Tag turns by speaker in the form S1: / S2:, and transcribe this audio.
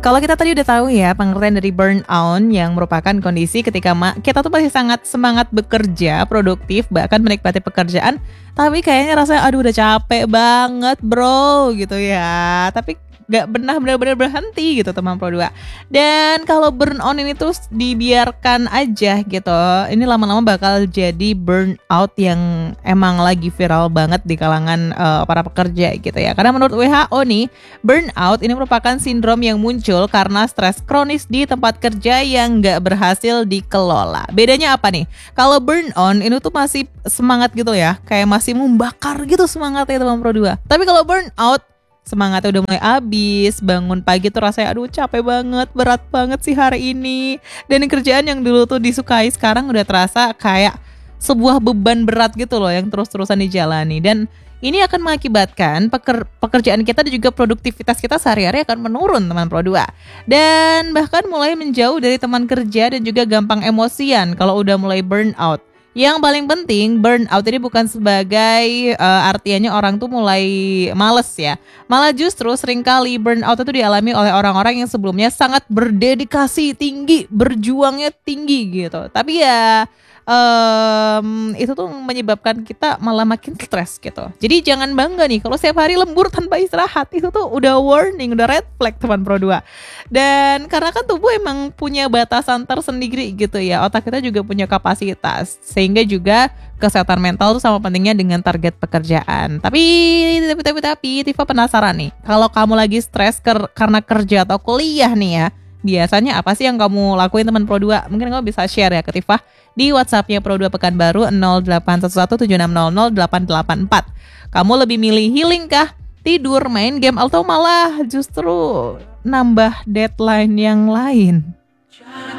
S1: Kalau kita tadi udah tahu ya pengertian dari burnout yang merupakan kondisi ketika kita tuh masih sangat semangat bekerja, produktif, bahkan menikmati pekerjaan, tapi kayaknya rasanya aduh udah capek banget bro gitu ya. Tapi gak pernah benar-benar berhenti gitu teman Pro 2. Dan kalau burnout ini tuh dibiarkan aja gitu, ini lama-lama bakal jadi burnout yang emang lagi viral banget di kalangan para pekerja gitu ya. Karena menurut WHO nih, burnout ini merupakan sindrom yang muncul karena stres kronis di tempat kerja yang gak berhasil dikelola. Bedanya apa nih? Kalau burnout ini tuh masih semangat gitu ya, kayak masih membakar gitu semangatnya teman Pro 2. Tapi kalau burnout semangatnya udah mulai habis, bangun pagi tuh rasanya aduh capek banget, berat banget sih hari ini. Dan kerjaan yang dulu tuh disukai sekarang udah terasa kayak sebuah beban berat gitu loh yang terus-terusan dijalani. Dan ini akan mengakibatkan pekerjaan kita dan juga produktivitas kita sehari-hari akan menurun teman Pro 2. Dan bahkan mulai menjauh dari teman kerja dan juga gampang emosian kalau udah mulai burnout. Yang paling penting, burnout ini bukan sebagai artinya orang tuh mulai males ya. Malah justru seringkali burnout itu dialami oleh orang-orang yang sebelumnya sangat berdedikasi tinggi, berjuangnya tinggi gitu. Tapi ya itu tuh menyebabkan kita malah makin stres gitu. Jadi jangan bangga nih kalau setiap hari lembur tanpa istirahat. Itu tuh udah warning, udah red flag teman Pro 2. Dan karena kan tubuh emang punya batasan tersendiri gitu ya. Otak kita juga punya kapasitas. Sehingga juga kesehatan mental tuh sama pentingnya dengan target pekerjaan. Tapi Tifa penasaran nih. Kalau kamu lagi stres karena kerja atau kuliah nih ya, biasanya apa sih yang kamu lakuin teman Pro 2? Mungkin kamu bisa share ya ke Tifa di WhatsApp-nya Pro 2 Pekanbaru 081176000884. Kamu lebih milih healing kah, tidur, main game, atau malah justru nambah deadline yang lain?